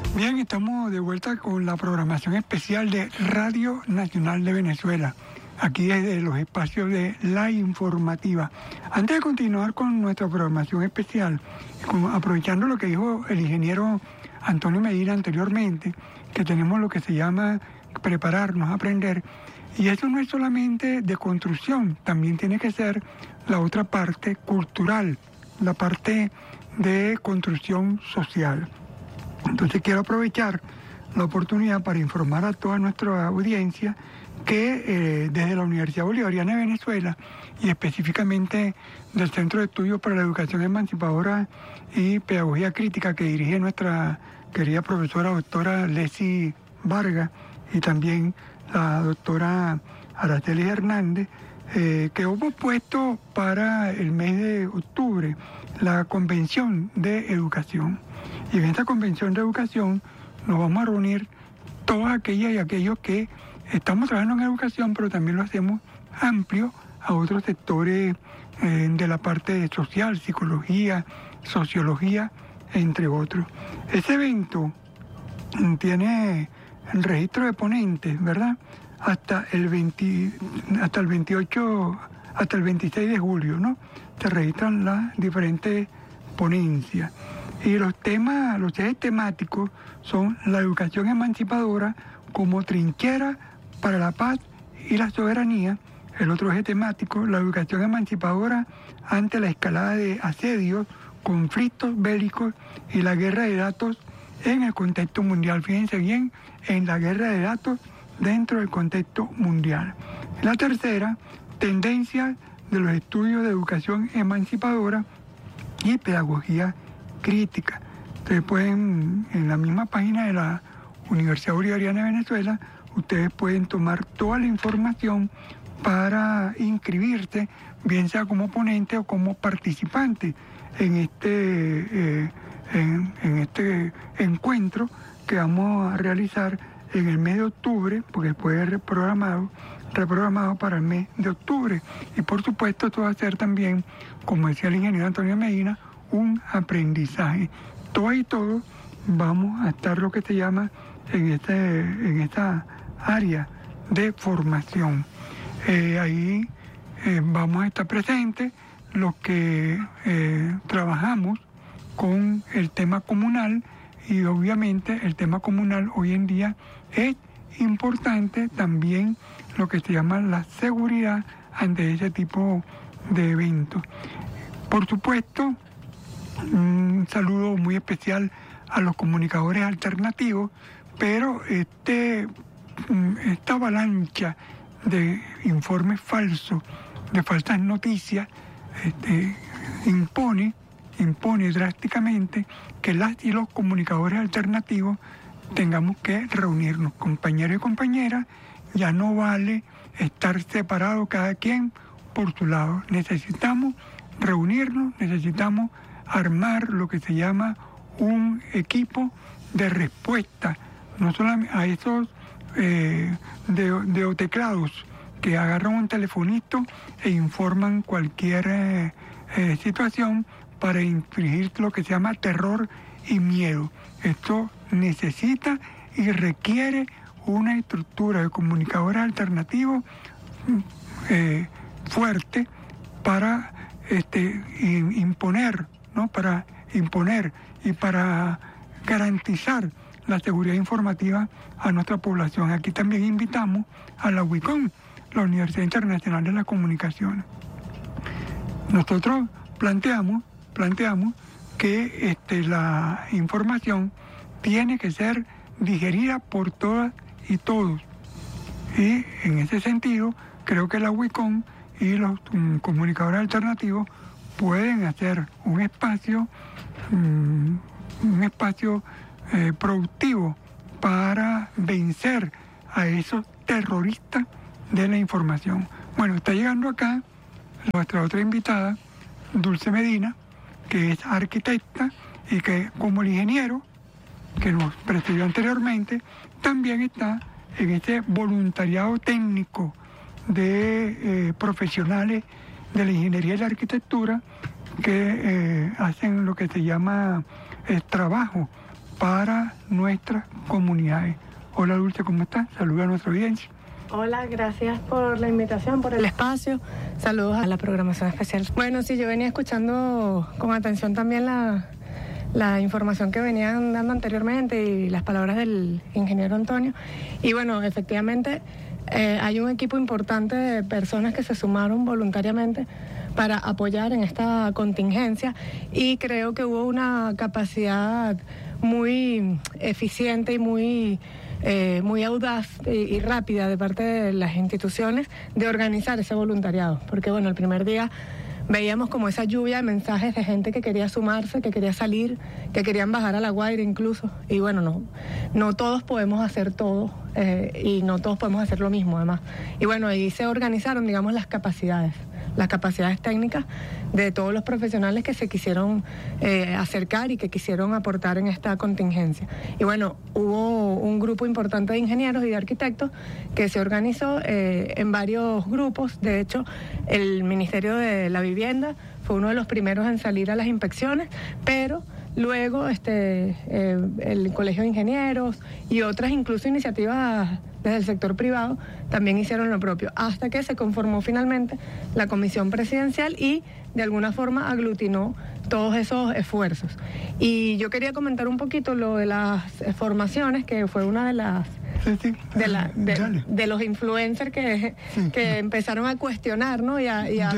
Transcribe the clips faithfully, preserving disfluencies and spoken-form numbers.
Bien, estamos de vuelta con la programación especial de Radio Nacional de Venezuela, aquí desde los espacios de La Informativa. Antes de continuar con nuestra programación especial, con, aprovechando lo que dijo el ingeniero Antonio Medina anteriormente, que tenemos lo que se llama prepararnos, aprender, y eso no es solamente de construcción, también tiene que ser la otra parte cultural, la parte de construcción social. Entonces quiero aprovechar la oportunidad para informar a toda nuestra audiencia que eh, desde la Universidad Bolivariana de Venezuela y específicamente del Centro de Estudios para la Educación Emancipadora y Pedagogía Crítica que dirige nuestra querida profesora doctora Leslie Vargas y también la doctora Araceli Hernández, eh, que hemos puesto para el mes de octubre la Convención de Educación. Y en esta Convención de Educación nos vamos a reunir todas aquellas y aquellos que estamos trabajando en educación, pero también lo hacemos amplio a otros sectores eh, de la parte social, psicología, sociología, entre otros. Ese evento tiene el registro de ponentes, ¿verdad? Hasta el veinte, hasta el veintiocho, hasta el veintiséis de julio, ¿no? Se registran las diferentes ponencias. Y los temas, los ejes temáticos son la educación emancipadora como trinchera para la paz y la soberanía. El otro eje temático, la educación emancipadora ante la escalada de asedios, conflictos bélicos y la guerra de datos en el contexto mundial. Fíjense bien, en la guerra de datos dentro del contexto mundial. La tercera, tendencias de los estudios de educación emancipadora y pedagogía crítica. Ustedes pueden, en la misma página de la Universidad Bolivariana de Venezuela, ustedes pueden tomar toda la información para inscribirse, bien sea como ponente o como participante en este, eh, en, en este encuentro que vamos a realizar en el mes de octubre, porque fue reprogramado, reprogramado para el mes de octubre. Y por supuesto esto va a ser también, como decía el ingeniero Antonio Medina, un aprendizaje. Todo y todo vamos a estar lo que se llama en, este, en esta área de formación. Eh, ahí eh, vamos a estar presentes los que eh, trabajamos con el tema comunal y obviamente el tema comunal hoy en día es importante también lo que se llama la seguridad ante ese tipo de eventos. Por supuesto, un saludo muy especial a los comunicadores alternativos, pero este, esta avalancha de informes falsos, de falsas noticias, este, impone, impone drásticamente que las y los comunicadores alternativos tengamos que reunirnos, compañeros y compañeras. Ya no vale estar separados cada quien por su lado. Necesitamos reunirnos, necesitamos armar lo que se llama un equipo de respuesta, no solamente a esos eh, de, de teclados que agarran un telefonito e informan cualquier eh, eh, situación para infligir lo que se llama terror y miedo. Esto necesita y requiere una estructura de comunicadores alternativos eh, fuerte para este, imponer, ¿no? Para imponer y para garantizar la seguridad informativa a nuestra población. Aquí también invitamos a la UICOM, la Universidad Internacional de las Comunicaciones. Nosotros planteamos, planteamos que este, la información tiene que ser digerida por todas y todos. Y en ese sentido, creo que la UICOM y los um, comunicadores alternativos pueden hacer un espacio, um, un espacio eh, productivo para vencer a esos terroristas de la información. Bueno, está llegando acá nuestra otra invitada, Dulce Medina, que es arquitecta y que, como el ingeniero que nos precedió anteriormente, también está en este voluntariado técnico de eh, profesionales de la ingeniería y la arquitectura que eh, hacen lo que se llama eh, trabajo para nuestras comunidades. Hola Dulce, ¿cómo estás? Saluda a nuestra audiencia. Hola, gracias por la invitación, por el espacio. Saludos a la programación especial. Bueno, sí, yo venía escuchando con atención también la, la información que venían dando anteriormente y las palabras del ingeniero Antonio. Y bueno, efectivamente eh, hay un equipo importante de personas que se sumaron voluntariamente para apoyar en esta contingencia y creo que hubo una capacidad muy eficiente y muy... Eh, muy audaz y, y rápida de parte de las instituciones de organizar ese voluntariado, porque bueno, el primer día veíamos como esa lluvia de mensajes de gente que quería sumarse, que quería salir, que querían bajar a La Guaira incluso, y bueno, no, no todos podemos hacer todo eh, y no todos podemos hacer lo mismo además, y bueno, ahí se organizaron, digamos, las capacidades las capacidades técnicas de todos los profesionales que se quisieron eh, acercar y que quisieron aportar en esta contingencia. Y bueno, hubo un grupo importante de ingenieros y de arquitectos que se organizó eh, en varios grupos. De hecho, el Ministerio de la Vivienda fue uno de los primeros en salir a las inspecciones, pero luego este eh, el Colegio de Ingenieros y otras incluso iniciativas desde el sector privado también hicieron lo propio, hasta que se conformó finalmente la comisión presidencial y de alguna forma aglutinó todos esos esfuerzos. Y yo quería comentar un poquito lo de las formaciones, que fue una de las Sí, sí. de, la, de, de los influencers que, sí, que empezaron a cuestionar, ¿no? Y a, y a,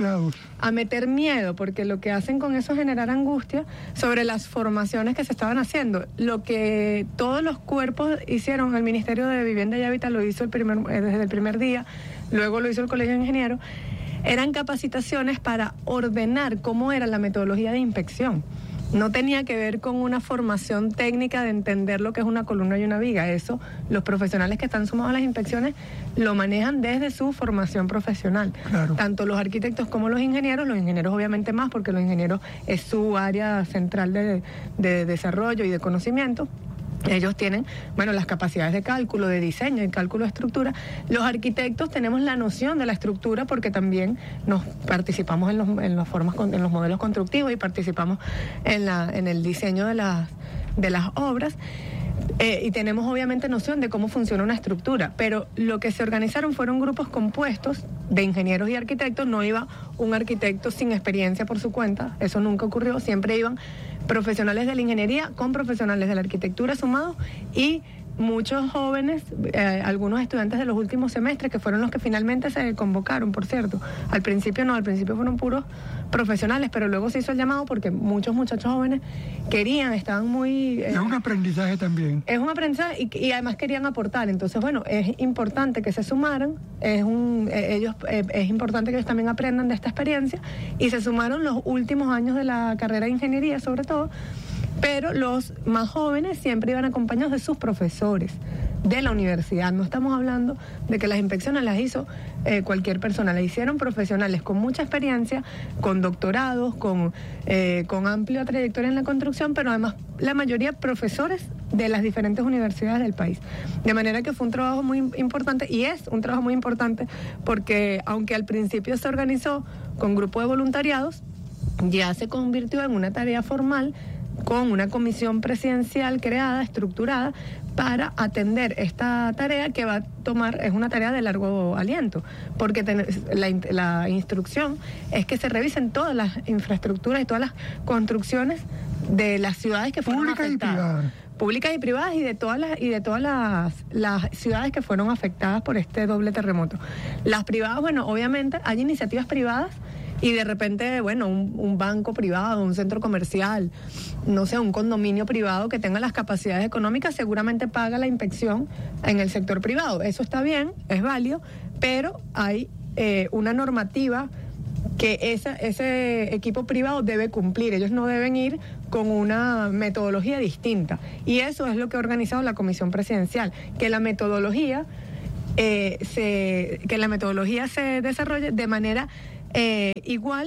a meter miedo, porque lo que hacen con eso es generar angustia sobre las formaciones que se estaban haciendo. Lo que todos los cuerpos hicieron, el Ministerio de Vivienda y Hábitat lo hizo el primer, desde el primer día, luego lo hizo el Colegio de Ingenieros, eran capacitaciones para ordenar cómo era la metodología de inspección. No tenía que ver con una formación técnica de entender lo que es una columna y una viga. Eso, los profesionales que están sumados a las inspecciones lo manejan desde su formación profesional. Claro. Tanto los arquitectos como los ingenieros, los ingenieros obviamente más, porque los ingenieros es su área central de, de desarrollo y de conocimiento. Ellos tienen, bueno, las capacidades de cálculo, de diseño y cálculo de estructura. Los arquitectos tenemos la noción de la estructura porque también nos participamos en los, en las formas, en los modelos constructivos y participamos en la, en el diseño de las, de las obras. Eh, y tenemos obviamente noción de cómo funciona una estructura, pero lo que se organizaron fueron grupos compuestos de ingenieros y arquitectos. No iba un arquitecto sin experiencia por su cuenta, eso nunca ocurrió, siempre iban profesionales de la ingeniería con profesionales de la arquitectura sumados y muchos jóvenes, eh, algunos estudiantes de los últimos semestres, que fueron los que finalmente se convocaron, por cierto. Al principio no, al principio fueron puros profesionales, pero luego se hizo el llamado porque muchos muchachos jóvenes querían, estaban muy... Eh, es un aprendizaje también. Es un aprendizaje y, y además querían aportar. Entonces, bueno, es importante que se sumaran, es un eh, ellos eh, es importante que ellos también aprendan de esta experiencia y se sumaron los últimos años de la carrera de ingeniería, sobre todo, pero los más jóvenes siempre iban acompañados de sus profesores de la universidad. No estamos hablando de que las inspecciones las hizo eh, cualquier persona, las hicieron profesionales con mucha experiencia, con doctorados, con, eh, con amplia trayectoria en la construcción, pero además la mayoría profesores de las diferentes universidades del país. De manera que fue un trabajo muy importante y es un trabajo muy importante porque aunque al principio se organizó con grupo de voluntariados, ya se convirtió en una tarea formal con una comisión presidencial creada, estructurada, para atender esta tarea que va a tomar, es una tarea de largo aliento, porque ten, la, la instrucción es que se revisen todas las infraestructuras y todas las construcciones de las ciudades que fueron públicas afectadas. Y privadas. Públicas y privadas y de todas las y de todas las, las ciudades que fueron afectadas por este doble terremoto. Las privadas, bueno, obviamente hay iniciativas privadas y de repente, bueno, un, un banco privado, un centro comercial, no sé, un condominio privado que tenga las capacidades económicas, seguramente paga la inspección en el sector privado. Eso está bien, es válido, pero hay eh, una normativa que esa, ese equipo privado debe cumplir. Ellos no deben ir con una metodología distinta. Y eso es lo que ha organizado la Comisión Presidencial, que la metodología, eh, se, que la metodología se desarrolle de manera... Eh, igual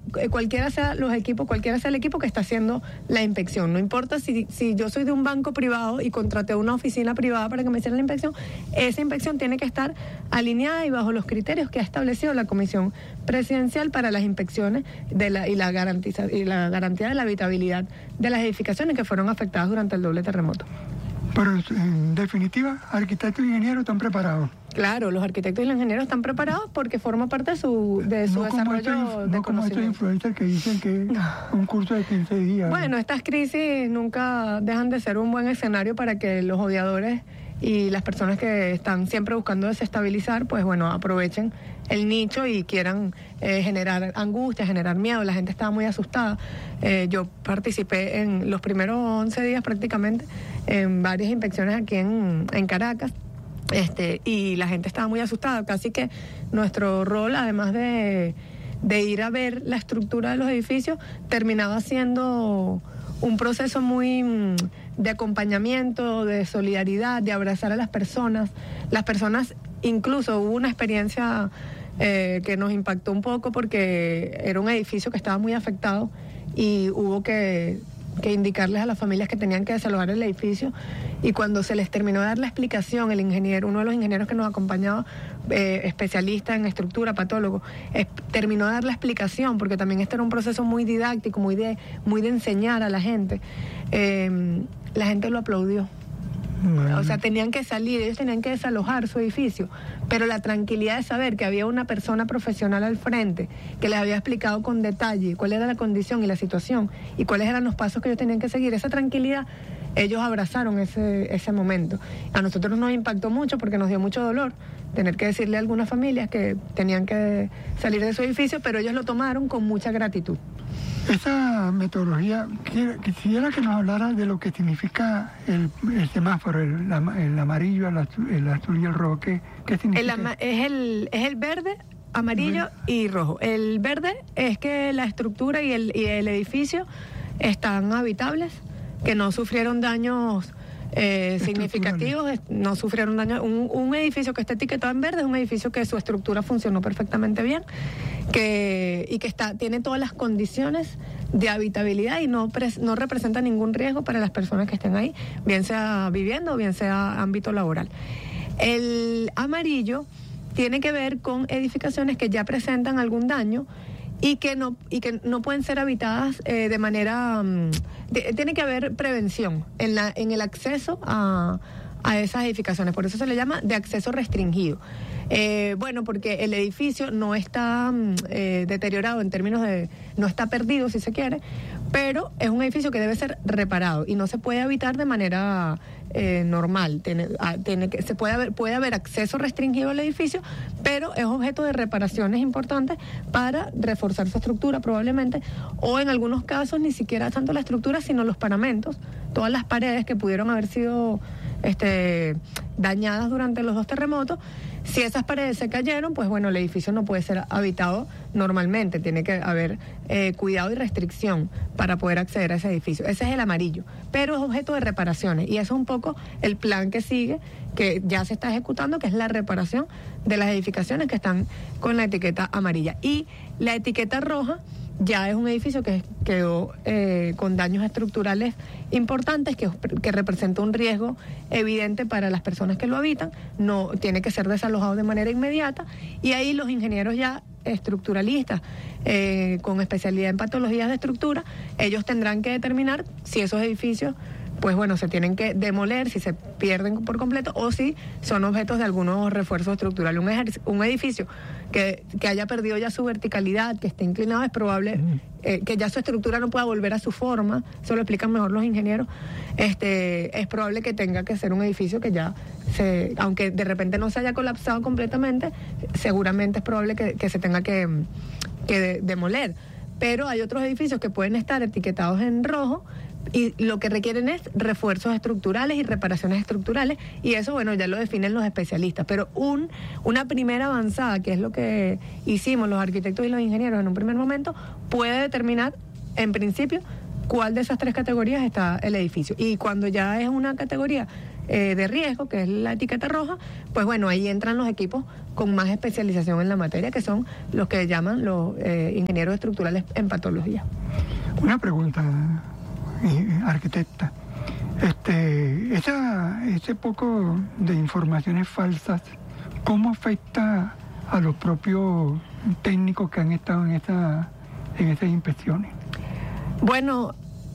cualquiera sea los equipos, cualquiera sea el equipo que está haciendo la inspección. No importa si, si yo soy de un banco privado y contraté una oficina privada para que me hiciera la inspección, esa inspección tiene que estar alineada y bajo los criterios que ha establecido la Comisión Presidencial para las inspecciones de la, y, la garantiza, y la garantía de la habitabilidad de las edificaciones que fueron afectadas durante el doble terremoto. Pero en definitiva, arquitectos y ingenieros están preparados. Claro, los arquitectos y los ingenieros están preparados porque forma parte de su, de su no desarrollo como estos, de no como estos influencers que dicen que un curso de quince días. Bueno, estas crisis nunca dejan de ser un buen escenario para que los odiadores y las personas que están siempre buscando desestabilizar, pues bueno, aprovechen el nicho y quieran eh, generar angustia, generar miedo. La gente estaba muy asustada. Eh, yo participé en los primeros once días prácticamente en varias inspecciones aquí en, en Caracas. Este, y la gente estaba muy asustada, casi que nuestro rol, además de, de ir a ver la estructura de los edificios, terminaba siendo un proceso muy de acompañamiento, de solidaridad, de abrazar a las personas. Las personas, incluso hubo una experiencia eh, que nos impactó un poco porque era un edificio que estaba muy afectado y hubo que... que indicarles a las familias que tenían que desalojar el edificio, y cuando se les terminó de dar la explicación, el ingeniero, uno de los ingenieros que nos acompañaba, eh, especialista en estructura, patólogo, eh, terminó de dar la explicación, porque también este era un proceso muy didáctico, muy de, muy de enseñar a la gente, eh, la gente lo aplaudió. Bueno. O sea, tenían que salir, ellos tenían que desalojar su edificio, pero la tranquilidad de saber que había una persona profesional al frente que les había explicado con detalle cuál era la condición y la situación y cuáles eran los pasos que ellos tenían que seguir, esa tranquilidad, ellos abrazaron ese, ese momento. A nosotros nos impactó mucho porque nos dio mucho dolor tener que decirle a algunas familias que tenían que salir de su edificio, pero ellos lo tomaron con mucha gratitud. Esa metodología, quisiera que nos hablara de lo que significa el, el semáforo, el, el amarillo, el azul, el azul y el rojo. ¿Qué, qué significa? El ama- es, el, es el verde, amarillo y rojo. El verde es que la estructura y el, y el edificio están habitables, que no sufrieron daños eh, significativos, no sufrieron daños. Un, un edificio que está etiquetado en verde es un edificio que su estructura funcionó perfectamente bien, que y que está tiene todas las condiciones de habitabilidad y no, pres, no representa ningún riesgo para las personas que estén ahí, bien sea vivienda o bien sea ámbito laboral. El amarillo tiene que ver con edificaciones que ya presentan algún daño y que no y que no pueden ser habitadas eh, de manera um, de, tiene que haber prevención en la en el acceso a a esas edificaciones, por eso se le llama de acceso restringido. Eh, bueno, porque el edificio no está eh, deteriorado en términos de, no está perdido si se quiere, pero es un edificio que debe ser reparado y no se puede habitar de manera eh, normal. Tiene, a, tiene que, se puede haber, puede haber acceso restringido al edificio, pero es objeto de reparaciones importantes para reforzar su estructura probablemente, o en algunos casos ni siquiera tanto la estructura, sino los paramentos, todas las paredes que pudieron haber sido este, dañadas durante los dos terremotos. Si esas paredes se cayeron, pues bueno, el edificio no puede ser habitado normalmente, tiene que haber eh, cuidado y restricción para poder acceder a ese edificio. Ese es el amarillo, pero es objeto de reparaciones y eso es un poco el plan que sigue, que ya se está ejecutando, que es la reparación de las edificaciones que están con la etiqueta amarilla. Y la etiqueta roja ya es un edificio que quedó eh, con daños estructurales importantes, que, que representa un riesgo evidente para las personas que lo habitan, no tiene que ser desalojado de manera inmediata, y ahí los ingenieros ya estructuralistas eh, con especialidad en patologías de estructura, ellos tendrán que determinar si esos edificios pues bueno, se tienen que demoler, si se pierden por completo o si son objetos de algunos refuerzos estructurales. Un, ejer- un edificio que, que haya perdido ya su verticalidad, que esté inclinado, es probable eh, que ya su estructura no pueda volver a su forma, eso lo explican mejor los ingenieros, este, es probable que tenga que ser un edificio que ya, se, aunque de repente no se haya colapsado completamente, seguramente es probable que, que se tenga que, que de, demoler. Pero hay otros edificios que pueden estar etiquetados en rojo, y lo que requieren es refuerzos estructurales y reparaciones estructurales, y eso, bueno, ya lo definen los especialistas. Pero un una primera avanzada, que es lo que hicimos los arquitectos y los ingenieros en un primer momento, puede determinar, en principio, cuál de esas tres categorías está el edificio. Y cuando ya es una categoría eh, de riesgo, que es la etiqueta roja, pues bueno, ahí entran los equipos con más especialización en la materia, que son los que llaman los eh, ingenieros estructurales en patología. Una pregunta, eh, arquitecta. Este, esa, ese poco de informaciones falsas, ¿cómo afecta a los propios técnicos que han estado en esa, en esas inspecciones? Bueno,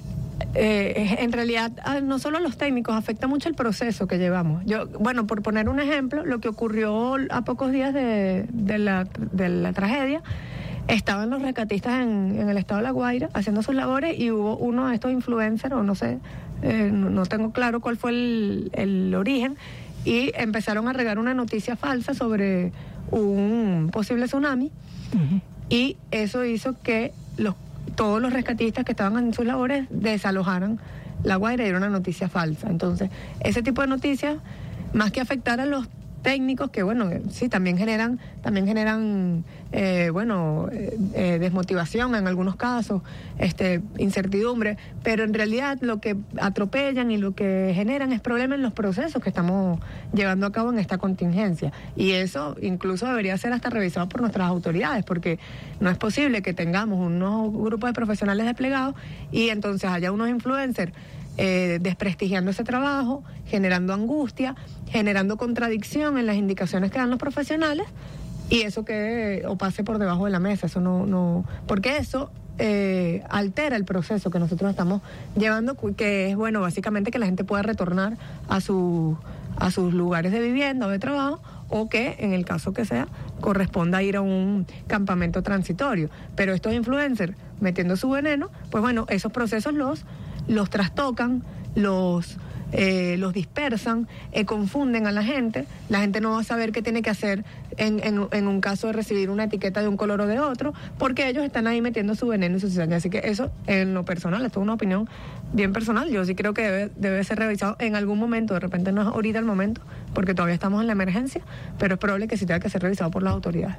eh, en realidad no solo a los técnicos, afecta mucho el proceso que llevamos. Yo, bueno, por poner un ejemplo, lo que ocurrió a pocos días de, de, la, de la tragedia, estaban los rescatistas en, en el estado de La Guaira haciendo sus labores y hubo uno de estos influencers, o no sé, eh, no, no tengo claro cuál fue el, el origen, y empezaron a regar una noticia falsa sobre un posible tsunami. Uh-huh. Y eso hizo que los, todos los rescatistas que estaban en sus labores desalojaran La Guaira, y era una noticia falsa. Entonces, ese tipo de noticias, más que afectar a los técnicos, que bueno, sí, también generan, también generan eh, bueno, eh, eh, desmotivación en algunos casos, este, incertidumbre, pero en realidad lo que atropellan y lo que generan es problema en los procesos que estamos llevando a cabo en esta contingencia. Y eso incluso debería ser hasta revisado por nuestras autoridades, porque no es posible que tengamos unos grupos de profesionales desplegados y entonces haya unos influencers Eh, desprestigiando ese trabajo, generando angustia, generando contradicción en las indicaciones que dan los profesionales, y eso que o pase por debajo de la mesa. Eso no, no, porque eso eh, altera el proceso que nosotros estamos llevando, que es, bueno, básicamente que la gente pueda retornar a su, a sus lugares de vivienda o de trabajo, o que, en el caso que sea, corresponda ir a un campamento transitorio. Pero estos influencers metiendo su veneno, pues bueno, esos procesos los los trastocan, los, eh, los dispersan, eh, confunden a la gente. La gente no va a saber qué tiene que hacer en, en, en un caso de recibir una etiqueta de un color o de otro, porque ellos están ahí metiendo su veneno y su cizaña. Así que eso, en lo personal, esto es una opinión bien personal. Yo sí creo que debe, debe ser revisado en algún momento. De repente no es ahorita el momento, porque todavía estamos en la emergencia, pero es probable que sí tenga que ser revisado por las autoridades.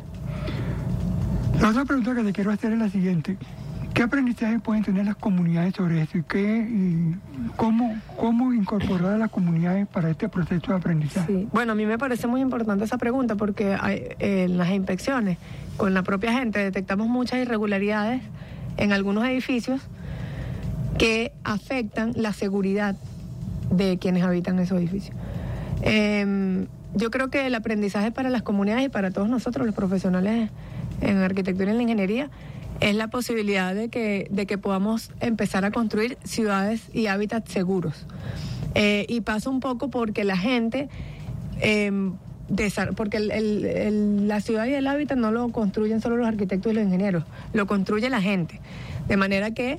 La otra pregunta que te quiero hacer es la siguiente. ¿Qué aprendizaje pueden tener las comunidades sobre eso y, qué, y cómo, cómo incorporar a las comunidades para este proceso de aprendizaje? Sí. Bueno, a mí me parece muy importante esa pregunta, porque hay, eh, en las inspecciones con la propia gente detectamos muchas irregularidades en algunos edificios que afectan la seguridad de quienes habitan esos edificios. Eh, yo creo que el aprendizaje para las comunidades y para todos nosotros, los profesionales en arquitectura y en la ingeniería, es la posibilidad de que, de que podamos empezar a construir ciudades y hábitats seguros. Eh, y pasa un poco porque la gente, eh, desa- porque el, el, el, la ciudad y el hábitat no lo construyen solo los arquitectos y los ingenieros, lo construye la gente. De manera que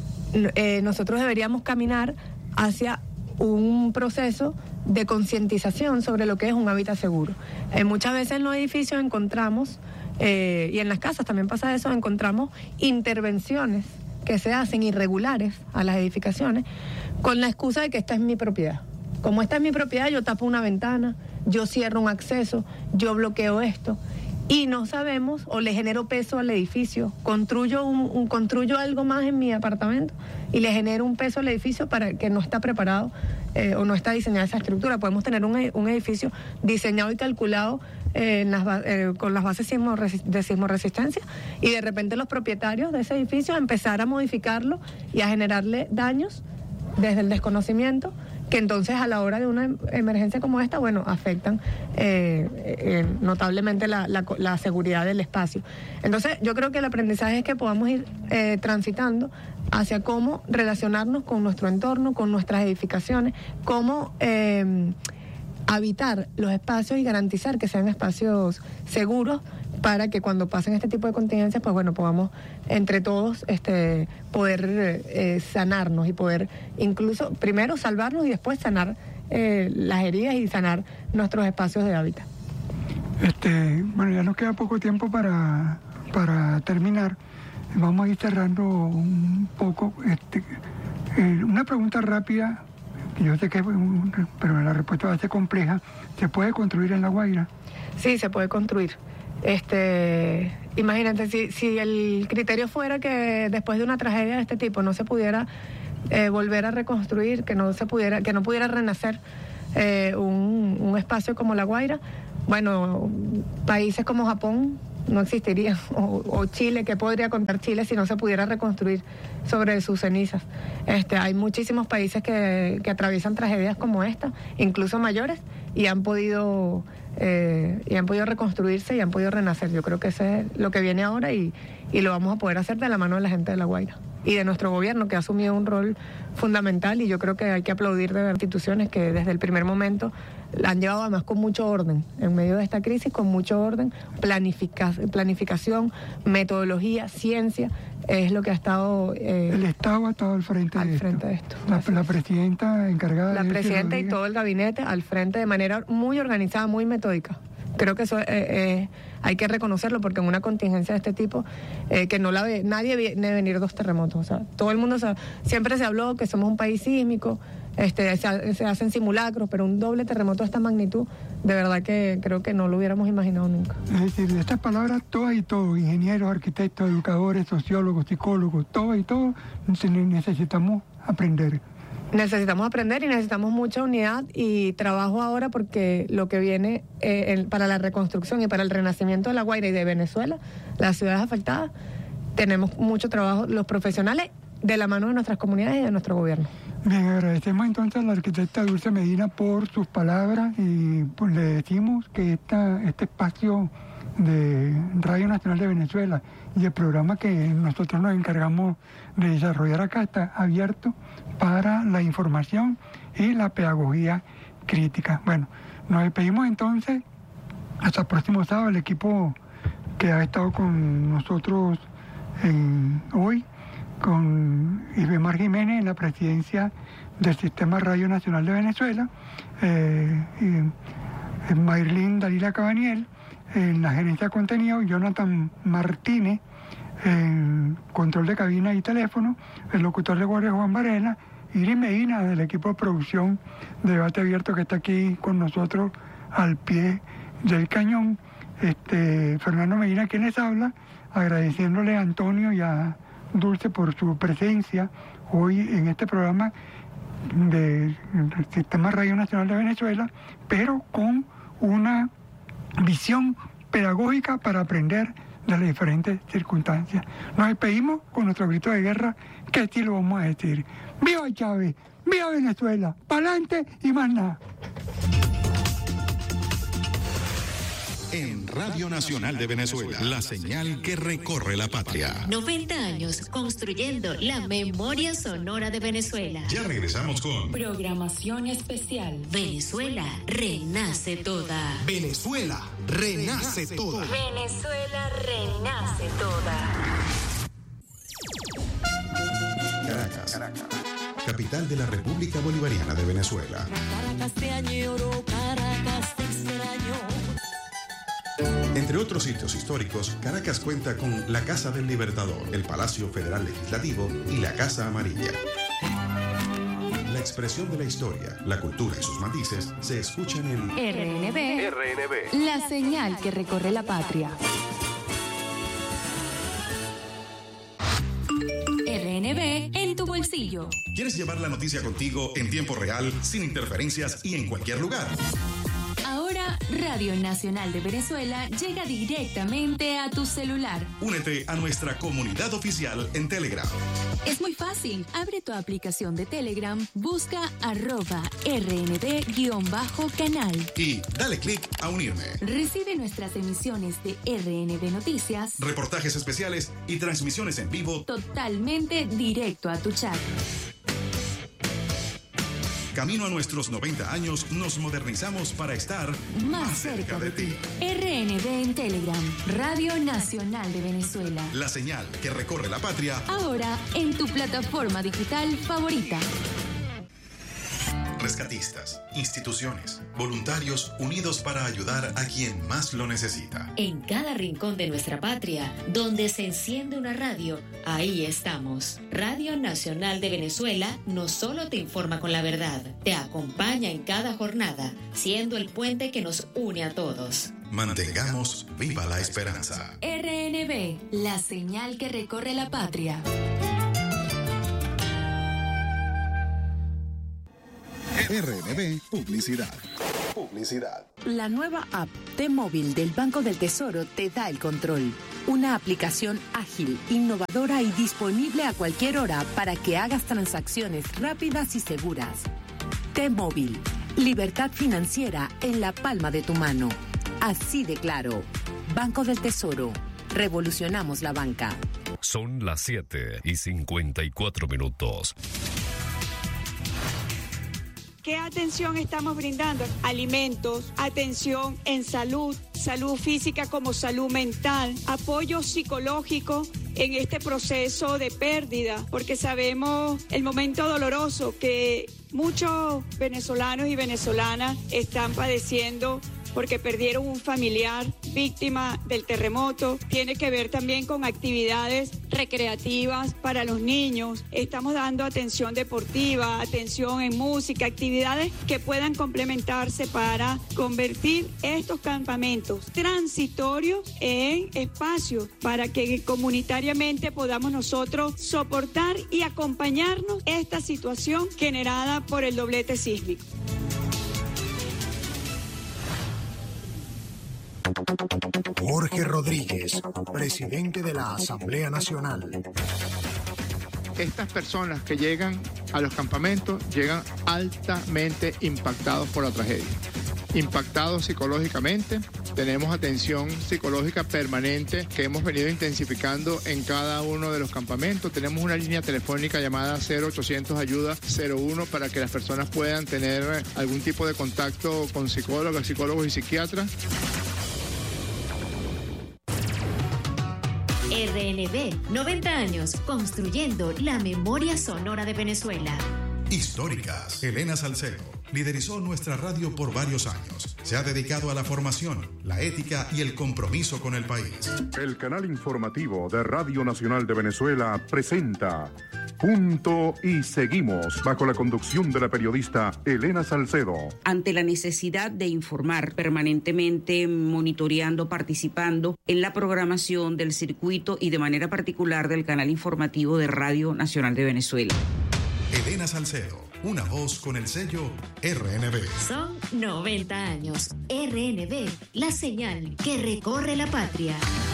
eh, nosotros deberíamos caminar hacia un proceso de concientización sobre lo que es un hábitat seguro. Eh, muchas veces en los edificios encontramos, eh, y en las casas también pasa eso, encontramos intervenciones que se hacen irregulares a las edificaciones con la excusa de que esta es mi propiedad. Como esta es mi propiedad, yo tapo una ventana, yo cierro un acceso, yo bloqueo esto, y no sabemos, o le genero peso al edificio, construyo un, un construyo algo más en mi apartamento y le genero un peso al edificio para que no está preparado eh, o no está diseñada esa estructura. Podemos tener un, un edificio diseñado y calculado eh, en las, eh, con las bases sismo, de sismoresistencia, y de repente los propietarios de ese edificio empezar a modificarlo y a generarle daños desde el desconocimiento, que entonces a la hora de una emergencia como esta, bueno, afectan eh, eh, notablemente la, la, la seguridad del espacio. Entonces yo creo que el aprendizaje es que podamos ir eh, transitando hacia cómo relacionarnos con nuestro entorno, con nuestras edificaciones, cómo eh, habitar los espacios y garantizar que sean espacios seguros, para que cuando pasen este tipo de contingencias, pues bueno, podamos entre todos este, poder eh, sanarnos y poder incluso primero salvarnos y después sanar eh, las heridas y sanar nuestros espacios de hábitat. Este, bueno, ya nos queda poco tiempo para, para terminar. Vamos a ir cerrando un poco. Este, eh, una pregunta rápida, que yo sé que, pero la respuesta va a ser compleja. ¿Se puede construir en La Guaira? Sí, se puede construir. Este, imagínate, si, si el criterio fuera que después de una tragedia de este tipo no se pudiera eh, volver a reconstruir, que no se pudiera, que no pudiera renacer eh, un, un espacio como La Guaira, bueno, países como Japón no existirían, o, o Chile, ¿qué podría contar Chile si no se pudiera reconstruir sobre sus cenizas? Este, hay muchísimos países que, que atraviesan tragedias como esta, incluso mayores, y han podido eh, y han podido reconstruirse y han podido renacer. Yo creo que ese es lo que viene ahora y, y lo vamos a poder hacer de la mano de la gente de La Guaira y de nuestro gobierno, que ha asumido un rol fundamental, y yo creo que hay que aplaudir de las instituciones que desde el primer momento la han llevado además con mucho orden, en medio de esta crisis, con mucho orden, planifica, planificación, metodología, ciencia, es lo que ha estado... Eh, el Estado ha estado al frente, al de, frente esto. de esto. La, la presidenta encargada la de... La presidenta y todo el gabinete al frente de manera muy organizada, muy metódica. Creo que eso eh, eh, hay que reconocerlo, porque en una contingencia de este tipo, eh, que no la ve, nadie viene a venir dos terremotos. O sea, todo el mundo sabe, siempre se habló que somos un país sísmico, este, se, se hacen simulacros, pero un doble terremoto de esta magnitud, de verdad que creo que no lo hubiéramos imaginado nunca. Es decir, de estas palabras, todas y todos, ingenieros, arquitectos, educadores, sociólogos, psicólogos, todo y todo, necesitamos aprender. Necesitamos aprender y necesitamos mucha unidad y trabajo ahora, porque lo que viene eh, el, para la reconstrucción y para el renacimiento de La Guaira y de Venezuela, las ciudades afectadas, tenemos mucho trabajo los profesionales de la mano de nuestras comunidades y de nuestro gobierno. Bien, agradecemos entonces a la arquitecta Dulce Medina por sus palabras, y pues le decimos que esta, este espacio de Radio Nacional de Venezuela y el programa que nosotros nos encargamos de desarrollar acá está abierto para la información y la pedagogía crítica. Bueno, nos despedimos entonces hasta el próximo sábado. El equipo que ha estado con nosotros en, hoy, con Ibemar Jiménez en la presidencia del Sistema Radio Nacional de Venezuela, eh, y, Mayrlin Dalila Cabaniel en la gerencia de contenido, Jonathan Martínez en control de cabina y teléfono, el locutor de guardia Juan Varela, Iris Medina del equipo de producción de Debate Abierto, que está aquí con nosotros al pie del cañón, este Fernando Medina quien les habla, agradeciéndole a Antonio y a Dulce por su presencia hoy en este programa del Sistema Radio Nacional de Venezuela, pero con una visión pedagógica para aprender de las diferentes circunstancias. Nos despedimos con nuestro grito de guerra, que así lo vamos a decir: ¡Viva Chávez! ¡Viva Venezuela! ¡Pa'lante y más nada! En Radio Nacional de Venezuela, la señal que recorre la patria. noventa años construyendo la memoria sonora de Venezuela. Ya regresamos con programación especial. Venezuela renace toda. Venezuela renace toda. Venezuela renace toda. Caracas, Caracas, capital de la República Bolivariana de Venezuela. Caracas te añoro, Caracas te extraño. Entre otros sitios históricos, Caracas cuenta con la Casa del Libertador, el Palacio Federal Legislativo y la Casa Amarilla. La expresión de la historia, la cultura y sus matices se escuchan en R N B, R N B, la señal que recorre la patria. R N B en tu bolsillo. ¿Quieres llevar la noticia contigo en tiempo real, sin interferencias y en cualquier lugar? Ahora, Radio Nacional de Venezuela llega directamente a tu celular. Únete a nuestra comunidad oficial en Telegram. Es muy fácil. Abre tu aplicación de Telegram, busca arroba rnd-canal. Y dale clic a unirme. Recibe nuestras emisiones de R N B Noticias, reportajes especiales y transmisiones en vivo totalmente directo a tu chat. Camino a nuestros noventa años, nos modernizamos para estar más, más cerca, cerca de ti. R N B en Telegram, Radio Nacional de Venezuela. La señal que recorre la patria. Ahora en tu plataforma digital favorita. rescatistas, instituciones, voluntarios unidos para ayudar a quien más lo necesita. En cada rincón de nuestra patria, donde se enciende una radio, ahí estamos. Radio Nacional de Venezuela no solo te informa con la verdad, te acompaña en cada jornada, siendo el puente que nos une a todos. Mantengamos viva la esperanza. R N B, la señal que recorre la patria. R N B Publicidad. Publicidad. La nueva app T-Móvil del Banco del Tesoro te da el control. Una aplicación ágil, innovadora y disponible a cualquier hora para que hagas transacciones rápidas y seguras. T-Móvil. Libertad financiera en la palma de tu mano. Así de claro. Banco del Tesoro. Revolucionamos la banca. Son las siete y cincuenta y cuatro minutos. ¿Qué atención estamos brindando? Alimentos, atención en salud, salud física como salud mental, apoyo psicológico en este proceso de pérdida, porque sabemos el momento doloroso que muchos venezolanos y venezolanas están padeciendo porque perdieron un familiar víctima del terremoto. Tiene que ver también con actividades recreativas para los niños. Estamos dando atención deportiva, atención en música, actividades que puedan complementarse para convertir estos campamentos transitorios en espacios para que comunitariamente podamos nosotros soportar y acompañarnos esta situación generada por el doblete sísmico. Jorge Rodríguez, presidente de la Asamblea Nacional. Estas personas que llegan a los campamentos llegan altamente impactados por la tragedia. Impactados psicológicamente, tenemos atención psicológica permanente que hemos venido intensificando en cada uno de los campamentos. Tenemos una línea telefónica llamada cero ochocientos ayuda cero uno para que las personas puedan tener algún tipo de contacto con psicólogos, psicólogos y psiquiatras. R N B, noventa años, construyendo la memoria sonora de Venezuela. Históricas. Elena Salcedo liderizó nuestra radio por varios años. Se ha dedicado a la formación, la ética y el compromiso con el país. El canal informativo de Radio Nacional de Venezuela presenta Punto y Seguimos, bajo la conducción de la periodista Elena Salcedo. Ante la necesidad de informar permanentemente, monitoreando, participando en la programación del circuito y de manera particular del canal informativo de Radio Nacional de Venezuela. Elena Salcedo, una voz con el sello R N B. Son noventa años. R N B, la señal que recorre la patria.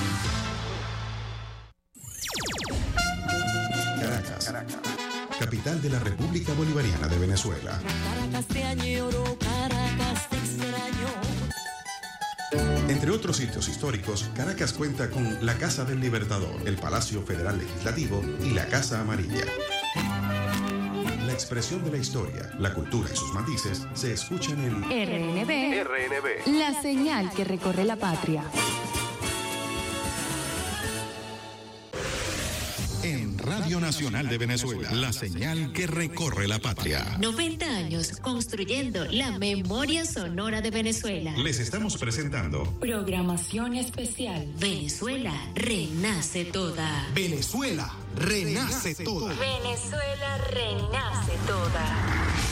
Caracas, Caracas, capital de la República Bolivariana de Venezuela. Caracas te añoro, Caracas te extraño. Entre otros sitios históricos, Caracas cuenta con la Casa del Libertador, el Palacio Federal Legislativo y la Casa Amarilla. La expresión de la historia, la cultura y sus matices se escuchan en R N B, R N B, la señal que recorre la patria. En Radio Nacional de Venezuela, la señal que recorre la patria. noventa años construyendo la memoria sonora de Venezuela. Les estamos presentando Programación especial. Venezuela renace toda. Venezuela renace toda. Venezuela renace toda.